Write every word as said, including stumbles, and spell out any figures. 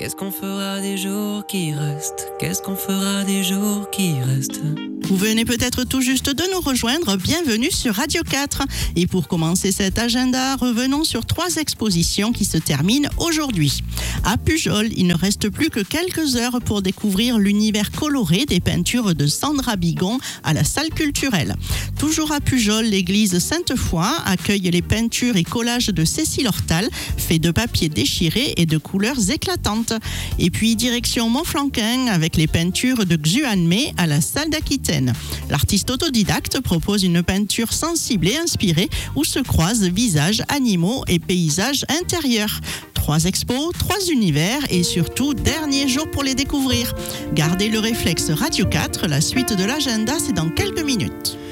Qu'est-ce qu'on fera des jours qui restent? Qu'est-ce qu'on fera des jours qui restent? Vous venez peut-être tout juste de nous rejoindre, bienvenue sur Radio quatre. Et pour commencer cet agenda, revenons sur trois expositions qui se terminent aujourd'hui. À Pujol, il ne reste plus que quelques heures pour découvrir l'univers coloré des peintures de Sandra Bigon à la salle culturelle. Toujours à Pujol, l'église Sainte-Foy accueille les peintures et collages de Cécile Hortal, faits de papier déchiré et de couleurs éclatantes. Et puis direction Montflanquin avec les peintures de Xuan Mei à la salle d'Aquitaine. L'artiste autodidacte propose une peinture sensible et inspirée où se croisent visages, animaux et paysages intérieurs. Trois expos, trois univers et surtout dernier jour pour les découvrir. Gardez le réflexe Radio quatre, la suite de l'agenda c'est dans quelques minutes.